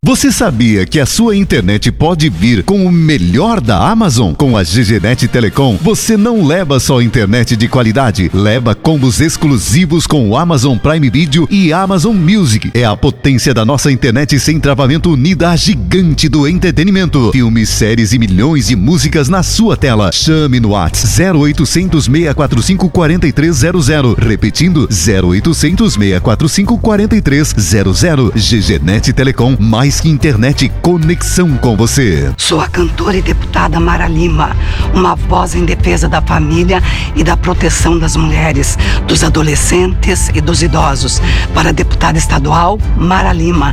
Você sabia que a sua internet pode vir com o melhor da Amazon? Com a GGNet Telecom, você não leva só internet de qualidade, leva combos exclusivos com o Amazon Prime Video e Amazon Music. É a potência da nossa internet sem travamento unida à gigante do entretenimento. Filmes, séries e milhões de músicas na sua tela. Chame no WhatsApp 0800 645 4300. Repetindo, 0800 645 4300. GGNet Telecom, mais que internet, conexão com você. Sou a cantora e deputada Mara Lima, uma voz em defesa da família e da proteção das mulheres, dos adolescentes e dos idosos. Para a deputada estadual Mara Lima,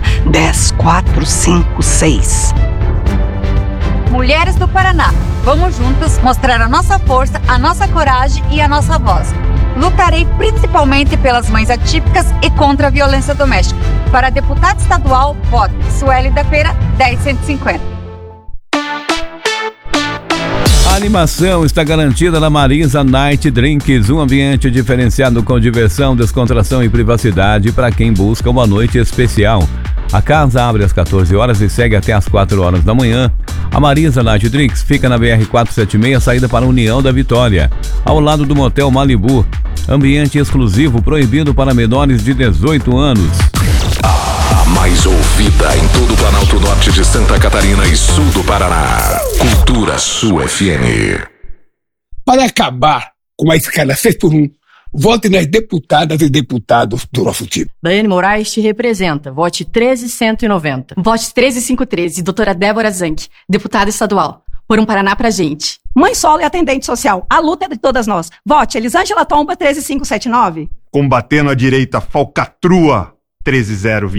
10456. Mulheres do Paraná, vamos juntas mostrar a nossa força, a nossa coragem e a nossa voz. Lutarei principalmente pelas mães atípicas e contra a violência doméstica. Para deputada estadual, vote Sueli da Feira, 10150. A animação está garantida na Marisa Night Drinks, um ambiente diferenciado com diversão, descontração e privacidade para quem busca uma noite especial. A casa abre às 14 horas e segue até às 4 horas da manhã. A Marisa Night Drinks fica na BR-476, saída para a União da Vitória, ao lado do Motel Malibu. Ambiente exclusivo, proibido para menores de 18 anos. A mais ouvida em todo o Planalto Norte de Santa Catarina e sul do Paraná. Cultura Sul FM. Para acabar com a escala 6x1, vote nas deputadas e deputados do nosso time. Daiane Moraes te representa. Vote 13190. Vote 13513, doutora Débora Zanck, deputada estadual. Por um Paraná pra gente. Mãe Solo é atendente social. A luta é de todas nós. Vote Elisângela Tomba 13579. Combatendo a direita falcatrua 13020.